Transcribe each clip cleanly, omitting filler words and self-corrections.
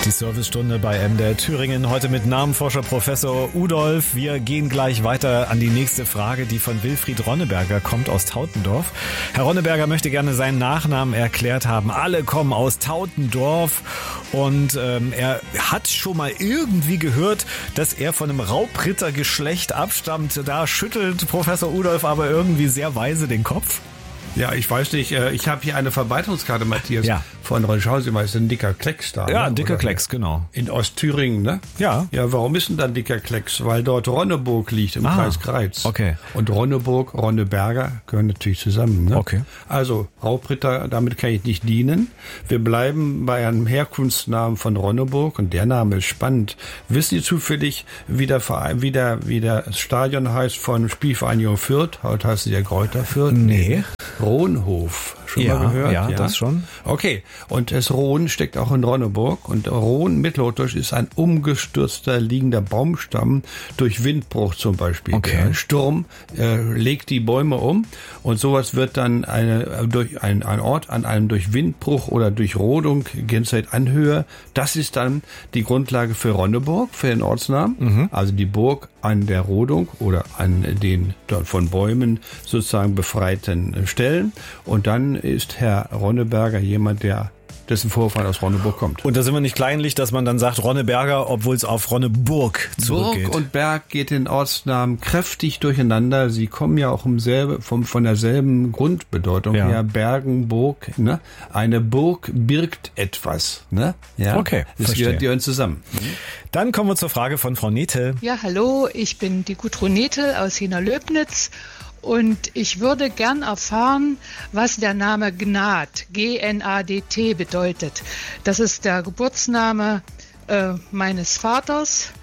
Die Servicestunde bei MDR Thüringen, heute mit Namenforscher Professor Udolf. Wir gehen gleich weiter an die nächste Frage, die von Wilfried Ronneberger kommt aus Tautendorf. Herr Ronneberger möchte gerne seinen Nachnamen erklärt haben. Alle kommen aus Tautendorf und er hat schon mal irgendwie gehört, dass er von einem Raubrittergeschlecht abstammt. Da schüttelt Professor Udolf aber irgendwie sehr weise den Kopf. Ja, ich weiß nicht, ich habe hier eine Verbreitungskarte, Matthias, Ja. von schauen Sie mal, ist ein dicker Klecks da. Ja, ne? ein dicker Oder? Klecks, genau. In Ostthüringen, ne? Ja. Ja, warum ist denn da ein dicker Klecks? Weil dort Ronneburg liegt im Kreis Greiz. Okay. Und Ronneburg, Ronneberger gehören natürlich zusammen, ne? Okay. Also, Raubritter, damit kann ich nicht dienen. Wir bleiben bei einem Herkunftsnamen von Ronneburg und der Name ist spannend. Wissen Sie zufällig, wie der Verein, wie das Stadion heißt von Spielvereinigung Fürth? Heute heißt es ja Kräuter Fürth. Nee. Rohnhof. Schon mal gehört? Ja, das schon. Okay, und das Rohn steckt auch in Ronneburg und Rohn mittelhochdeutsch ist ein umgestürzter liegender Baumstamm durch Windbruch zum Beispiel. Okay. Ein Sturm legt die Bäume um und sowas wird dann durch ein Ort an einem durch Windbruch oder durch Rodung Gänzeit Anhöhe. Das ist dann die Grundlage für Ronneburg, für den Ortsnamen. Also die Burg an der Rodung oder an den dort von Bäumen sozusagen befreiten Stellen. Und dann ist Herr Ronneberger jemand, dessen Vorfahren aus Ronneburg kommt. Und da sind wir nicht kleinlich, dass man dann sagt Ronneberger, obwohl es auf Ronneburg zurückgeht. Burg und Berg geht den Ortsnamen kräftig durcheinander. Sie kommen ja auch von derselben Grundbedeutung her. Bergen, Burg, ne? Eine Burg birgt etwas, ne? Ja. Okay, das gehören zusammen. Dann kommen wir zur Frage von Frau Nethel. Ja, hallo, ich bin die Gudrun Nethel aus Jena-Löbnitz und ich würde gern erfahren, was der Name Gnad, G-N-A-D-T, bedeutet. Das ist der Geburtsname meines Vaters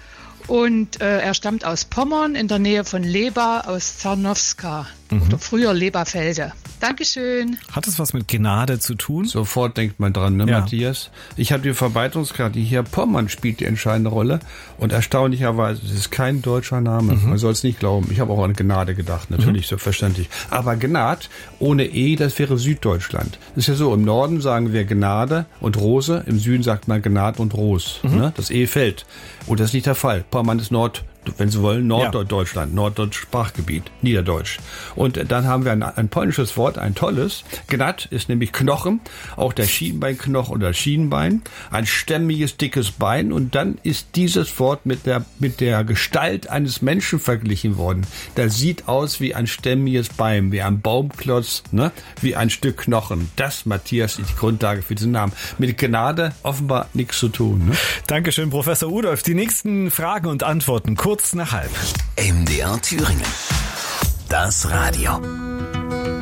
und er stammt aus Pommern in der Nähe von Leba aus Zarnowska oder früher Leberfelde. Dankeschön. Hat es was mit Gnade zu tun? Sofort denkt man dran, ne, Ja. Matthias? Ich habe die Verbreitungskarte hier. Pommern spielt die entscheidende Rolle. Und erstaunlicherweise, es ist kein deutscher Name. Man soll es nicht glauben. Ich habe auch an Gnade gedacht, natürlich, selbstverständlich. Aber Gnad ohne E, das wäre Süddeutschland. Das ist ja so, im Norden sagen wir Gnade und Rose, im Süden sagt man Gnad und Ros. Ne? Das E fällt. Und das ist nicht der Fall. Pommern ist wenn Sie wollen, Norddeutschland, norddeutsches Sprachgebiet, Niederdeutsch. Und dann haben wir ein polnisches Wort, ein tolles. Gnad ist nämlich Knochen, auch der Schienbeinknochen oder Schienbein, ein stämmiges, dickes Bein. Und dann ist dieses Wort mit der Gestalt eines Menschen verglichen worden. Das sieht aus wie ein stämmiges Bein, wie ein Baumklotz, ne? Wie ein Stück Knochen. Das, Matthias, ist die Grundlage für diesen Namen. Mit Gnade offenbar nichts zu tun. Ne? Dankeschön, Professor Udolf. Die nächsten Fragen und Antworten kurz nach halb. MDR Thüringen. Das Radio.